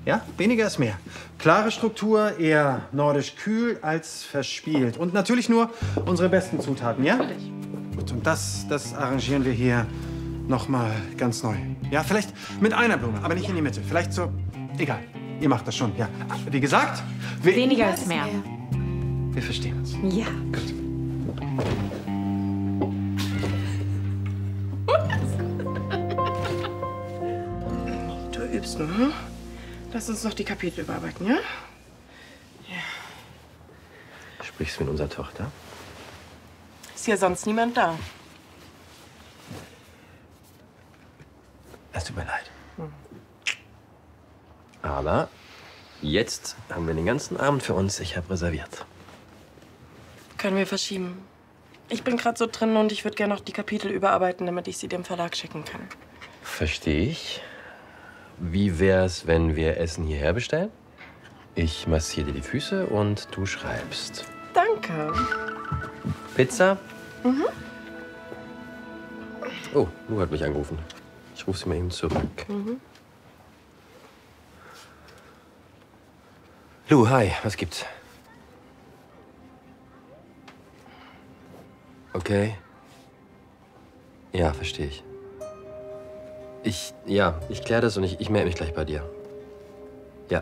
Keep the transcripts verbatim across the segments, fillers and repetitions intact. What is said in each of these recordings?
Ja, weniger ist mehr. Klare Struktur, eher nordisch kühl als verspielt. Und natürlich nur unsere besten Zutaten, ja? Natürlich. Gut, und das, das arrangieren wir hier noch mal ganz neu. Ja, vielleicht mit einer Blume, aber nicht ja. in die Mitte. Vielleicht so, egal. Ihr macht das schon, ja. Wie gesagt, we weniger ist mehr. Wir verstehen uns. Ja. Gut. Du übst nur, hm? Lass uns noch die Kapitel überarbeiten, ja? Ja. Sprichst du mit unserer Tochter? Ist hier sonst niemand da? Es tut mir leid. Hm. Aber jetzt haben wir den ganzen Abend für uns. Ich habe reserviert. Können wir verschieben. Ich bin gerade so drin und ich würde gerne noch die Kapitel überarbeiten, damit ich sie dem Verlag schicken kann. Verstehe ich. Wie wär's, wenn wir Essen hierher bestellen? Ich massiere dir die Füße und du schreibst. Danke. Pizza? Mhm. Oh, Lu hat mich angerufen. Ich rufe sie mal eben zurück. Mhm. Lu, hi, was gibt's? Okay. Ja, verstehe ich. Ich, ja, ich kläre das und ich, ich melde mich gleich bei dir. Ja.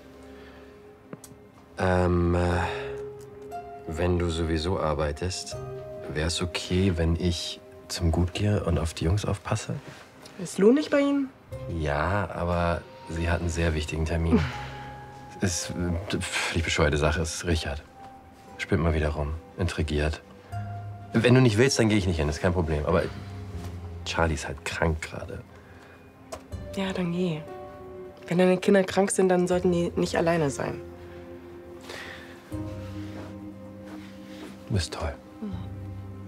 Ähm, äh, wenn du sowieso arbeitest, wäre es okay, wenn ich zum Gut gehe und auf die Jungs aufpasse? Ist Lu nicht bei Ihnen? Ja, aber sie hat einen sehr wichtigen Termin. Es ist eine völlig bescheuerte Sache, es ist Richard. Spinnt mal wieder rum, intrigiert. Wenn du nicht willst, dann gehe ich nicht hin, ist kein Problem. Aber Charlie ist halt krank gerade. Ja, dann geh. Wenn deine Kinder krank sind, dann sollten die nicht alleine sein. Du bist toll. Mhm.